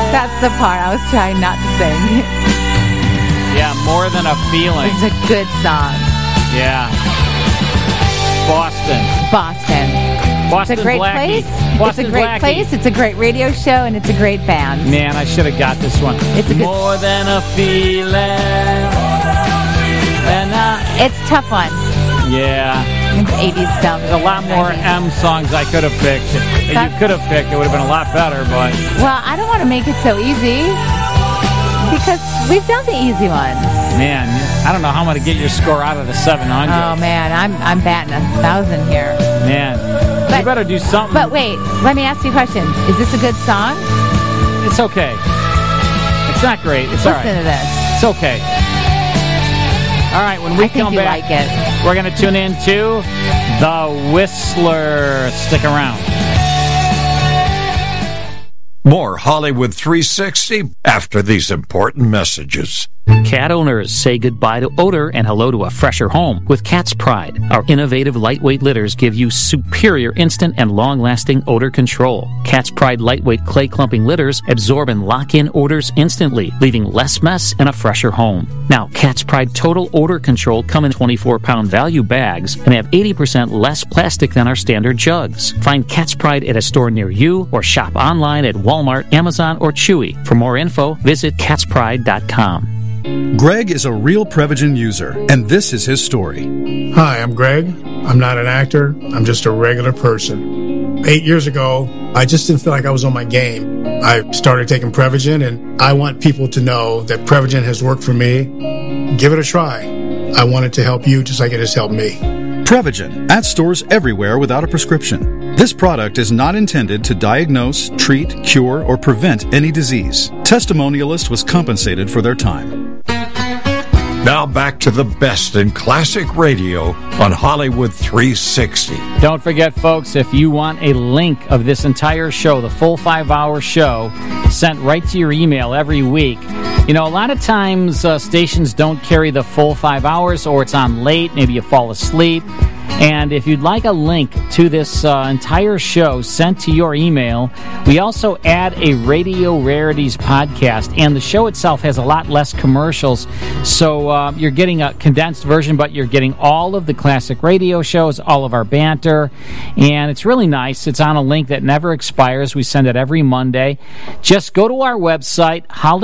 That's the part I was trying not to sing. Yeah, More Than a Feeling. It's a good song. Yeah. Boston. It's a great place. It's a great place. It's a great radio show, and it's a great band. Man, I should have got this one. It's a good... More Than a Feeling. It's a tough one. Yeah. It's 80s stuff. There's a lot more M songs I could have picked. You could have picked. It would have been a lot better, but... Well, I don't want to make it so easy, because we've done the easy ones. Man, I don't know how I'm going to get your score out of the 700. Oh, man, I'm batting 1,000 here. Man, you better do something. But wait, let me ask you a question. Is this a good song? It's okay. It's not great. It's all right. Listen to this. It's okay. All right, when we come back, like it. We're going to tune in to The Whistler. Stick around. More Hollywood 360 after these important messages. Cat owners, say goodbye to odor and hello to a fresher home with Cat's Pride. Our innovative lightweight litters give you superior instant and long-lasting odor control. Cat's Pride lightweight clay clumping litters absorb and lock in odors instantly, leaving less mess and a fresher home. Now, Cat's Pride Total Odor Control come in 24-pound value bags and have 80% less plastic than our standard jugs. Find Cat's Pride at a store near you or shop online at Walmart, Amazon, or Chewy. For more info, visit catspride.com. Greg is a real Prevagen user, and this is his story. Hi, I'm Greg. I'm not an actor. I'm just a regular person. 8 years ago, I just didn't feel like I was on my game. I started taking Prevagen, and I want people to know that Prevagen has worked for me. Give it a try. I want it to help you just like it has helped me. Prevagen, at stores everywhere without a prescription. This product is not intended to diagnose, treat, cure, or prevent any disease. Testimonialist was compensated for their time. Now back to the best in classic radio on Hollywood 360. Don't forget, folks, if you want a link of this entire show, the full 5-hour show, sent right to your email every week. You know, a lot of times stations don't carry the full 5 hours, or it's on late, maybe you fall asleep. And if you'd like a link to this entire show sent to your email, we also add a Radio Rarities podcast, and the show itself has a lot less commercials, so you're getting a condensed version, but you're getting all of the classic radio shows, all of our banter, and it's really nice. It's on a link that never expires. We send it every Monday. Just go to our website,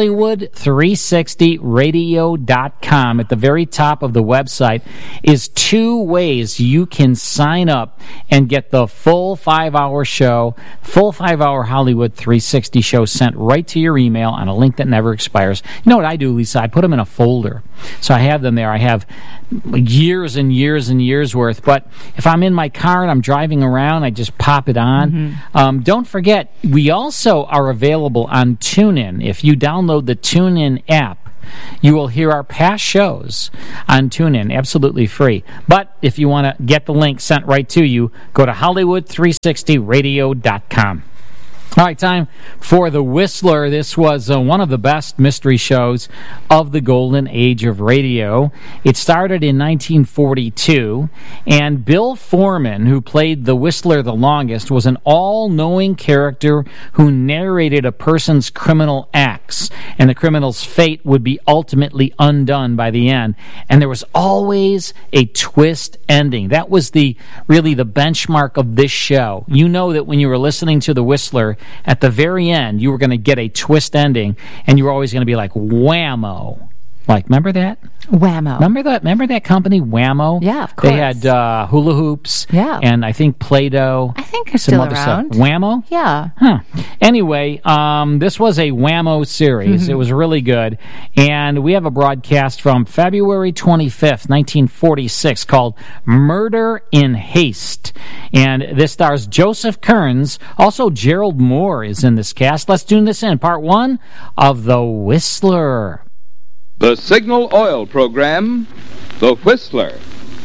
Hollywood360radio.com. At the very top of the website is 2 ways you can sign up and get the full 5-hour show, full 5-hour Hollywood 360 show sent right to your email on a link that never expires. You know what I do, Lisa? I put them in a folder. So I have them there. I have years and years and years worth. But if I'm in my car and I'm driving around, I just pop it on. Mm-hmm. Don't forget, we also are available on TuneIn. If you download the TuneIn app, you will hear our past shows on TuneIn, absolutely free. But if you want to get the link sent right to you, go to Hollywood360radio.com. All right, time for The Whistler. This was one of the best mystery shows of the golden age of radio. It started in 1942, and Bill Foreman, who played the Whistler the longest, was an all-knowing character who narrated a person's criminal acts, and the criminal's fate would be ultimately undone by the end. And there was always a twist ending. That was really the benchmark of this show. You know that when you were listening to The Whistler, at the very end, you were going to get a twist ending, and you were always going to be like, whammo. Like, remember that? Whammo. Remember that company, Whammo? Yeah, of course. They had hula hoops. Yeah. And I think Play-Doh. I think they're still around. Stuff. Whammo? Yeah. Huh. Anyway, this was a Whammo series. Mm-hmm. It was really good. And we have a broadcast from February 25th, 1946, called Murder in Haste. And this stars Joseph Kearns. Also, Gerald Moore is in this cast. Let's tune this in. Part 1 of The Whistler. The Signal Oil Program, The Whistler.